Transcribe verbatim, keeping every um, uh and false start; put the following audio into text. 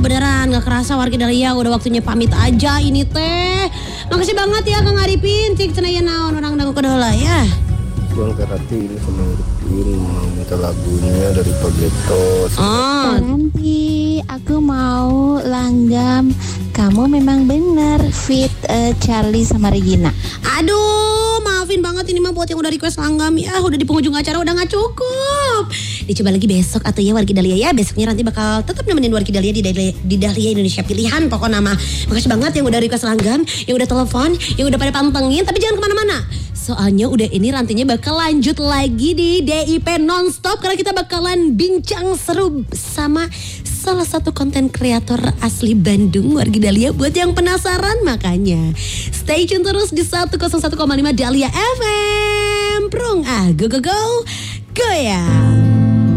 beneran gak kerasa warga Dahlia udah waktunya pamit aja ini teh. Makasih banget ya Kang Arifin, cik cenaya naon orang dangu kedola ya. Bang Karati ini sama Arifin mau minta lagunya dari Pageto. Oh. Nanti aku mau langgam. Kamu memang benar fit uh, Charlie sama Regina. Aduh, maafin banget ini mah buat yang udah request langgam ya. Udah di penghujung acara udah gak cukup. Dicoba lagi besok atau ya warga Dahlia ya. Besoknya nanti bakal tetap nemenin warga Dahlia di Dahlia, di Dahlia Indonesia pilihan pokok nama. Makasih banget yang udah request langgam, yang udah telepon, yang udah pada pantengin. Tapi jangan kemana-mana. Soalnya udah ini rantinya bakal lanjut lagi di D I P Nonstop. Karena kita bakalan bincang seru sama salah satu konten kreator asli Bandung, warga Dahlia. Buat yang penasaran makanya stay tune terus di seratus satu koma lima Dahlia F M. Prong ah, go go go, go ya.